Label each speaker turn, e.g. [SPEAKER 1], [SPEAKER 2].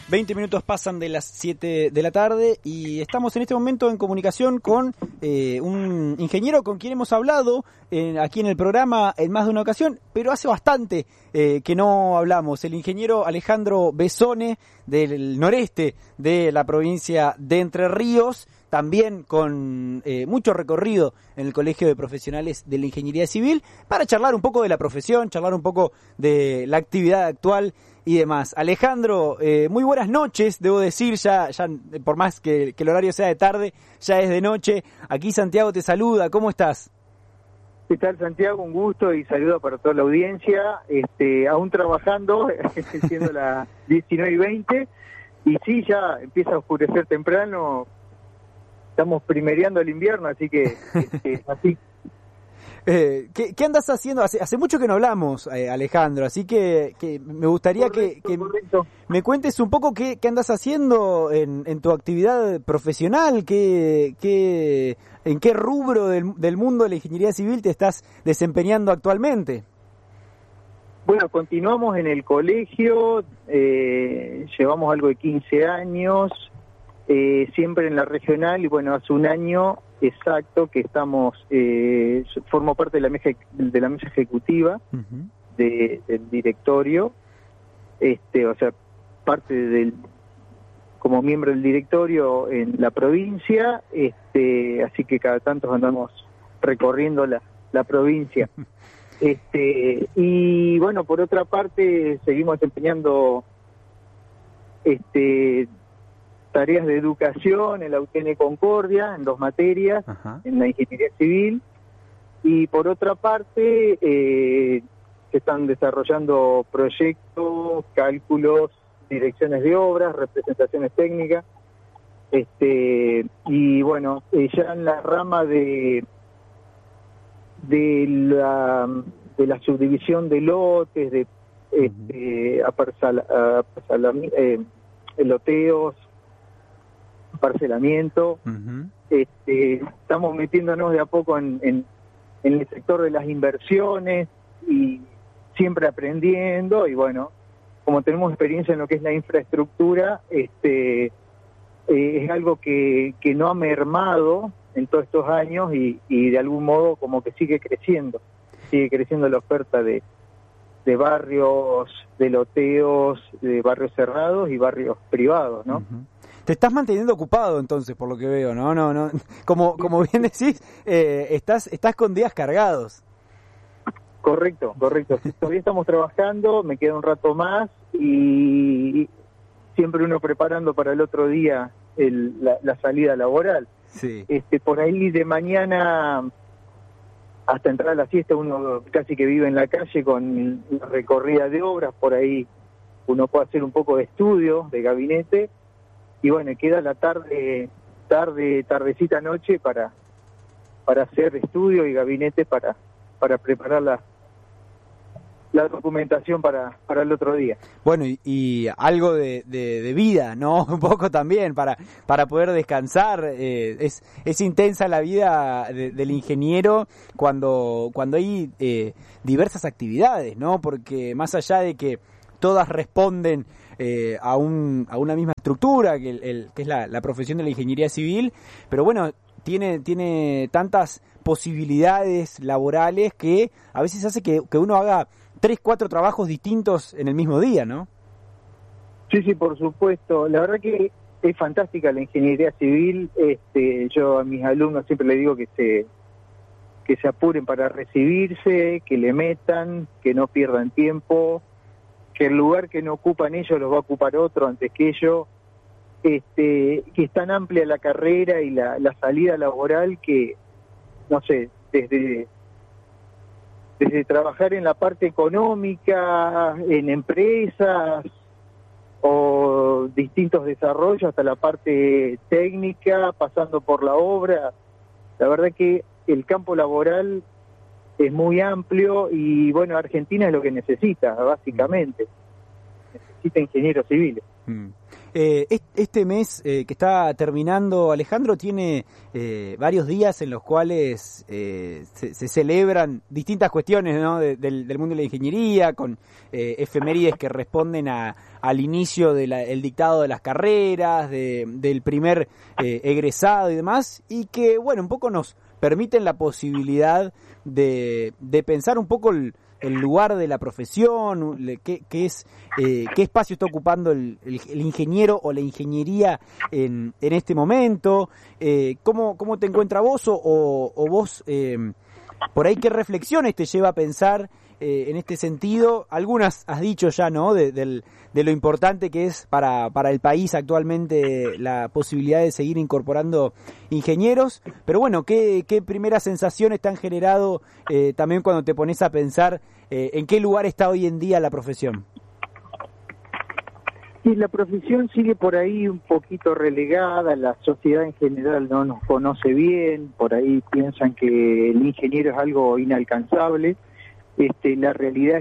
[SPEAKER 1] 20 minutos pasan de las 7 de la tarde y estamos en este momento en comunicación con un ingeniero con quien hemos hablado aquí en el programa en más de una ocasión, pero hace bastante que no hablamos. El ingeniero Alejandro Besone, del noreste de la provincia de Entre Ríos, también con mucho recorrido en el Colegio de Profesionales de la Ingeniería Civil, para charlar un poco de la profesión, charlar un poco de la actividad actual y demás. Alejandro, muy buenas noches, debo decir, ya por más que el horario sea de tarde, ya es de noche. Aquí Santiago te saluda, ¿cómo estás?
[SPEAKER 2] ¿Qué tal, Santiago? Un gusto y saludo para toda la audiencia. Aún trabajando, siendo las 19:20, y sí, ya empieza a oscurecer temprano. Estamos primereando el invierno, así que así.
[SPEAKER 1] ¿Qué andas haciendo? Hace mucho que no hablamos, Alejandro, así que me gustaría
[SPEAKER 2] correcto.
[SPEAKER 1] Me cuentes un poco qué andas haciendo en tu actividad profesional, en qué rubro del mundo de la ingeniería civil te estás desempeñando actualmente.
[SPEAKER 2] Bueno, continuamos en el colegio, llevamos algo de 15 años, siempre en la regional, y bueno, hace un año exacto que estamos, formo parte de la mesa ejecutiva del directorio, o sea, parte como miembro del directorio en la provincia, así que cada tanto andamos recorriendo la provincia. Y bueno, por otra parte seguimos desempeñando tareas de educación en la UTN Concordia, en 2 materias, en la ingeniería civil, y por otra parte se están desarrollando proyectos, cálculos, direcciones de obras, representaciones técnicas, y bueno, ya en la rama de la subdivisión de lotes, loteos, parcelamiento, estamos metiéndonos de a poco en el sector de las inversiones y siempre aprendiendo, y bueno, como tenemos experiencia en lo que es la infraestructura, es algo que no ha mermado en todos estos años y de algún modo como que sigue creciendo la oferta de barrios, de loteos, de barrios cerrados y barrios privados, ¿no?
[SPEAKER 1] Te estás manteniendo ocupado entonces, por lo que veo, ¿no? Como bien decís, estás con días cargados.
[SPEAKER 2] Correcto. Todavía estamos trabajando, me queda un rato más y siempre uno preparando para el otro día la salida laboral.
[SPEAKER 1] Sí.
[SPEAKER 2] Por ahí de mañana hasta entrar a la siesta uno casi que vive en la calle con la recorrida de obras, por ahí uno puede hacer un poco de estudio, de gabinete, y bueno, queda la tardecita noche para hacer estudio y gabinete para preparar la documentación para el otro día.
[SPEAKER 1] Bueno, y algo de vida, ¿no? Un poco también para poder descansar. Es intensa la vida del ingeniero cuando hay diversas actividades, ¿no? Porque más allá de que todas responden a una misma estructura, que es la profesión de la ingeniería civil, pero bueno, tiene tantas posibilidades laborales que a veces hace que uno haga 3-4 trabajos distintos en el mismo día, ¿no?
[SPEAKER 2] Sí, por supuesto. La verdad que es fantástica la ingeniería civil. Yo a mis alumnos siempre les digo que se apuren para recibirse, que le metan, que no pierdan tiempo, que el lugar que no ocupan ellos los va a ocupar otro antes que ellos, que es tan amplia la carrera y la salida laboral que, no sé, desde trabajar en la parte económica, en empresas o distintos desarrollos, hasta la parte técnica, pasando por la obra. La verdad que el campo laboral es muy amplio y bueno, Argentina es lo que necesita, básicamente. Necesita ingenieros civiles.
[SPEAKER 1] Este mes que está terminando, Alejandro, tiene varios días en los cuales se celebran distintas cuestiones, ¿no? del mundo de la ingeniería, con efemérides que responden al inicio del dictado de las carreras, del primer egresado y demás, y que, bueno, un poco nos permiten la posibilidad de pensar un poco el lugar de la profesión, qué espacio está ocupando el ingeniero o la ingeniería en este momento, cómo te encuentras vos o vos, por ahí qué reflexiones te lleva a pensar en este sentido. Algunas has dicho ya, ¿no?, de lo importante que es para el país actualmente la posibilidad de seguir incorporando ingenieros, pero bueno, ¿qué primeras sensaciones te han generado también cuando te pones a pensar en qué lugar está hoy en día la profesión?
[SPEAKER 2] Sí, la profesión sigue por ahí un poquito relegada, la sociedad en general no nos conoce bien, por ahí piensan que el ingeniero es algo inalcanzable. La realidad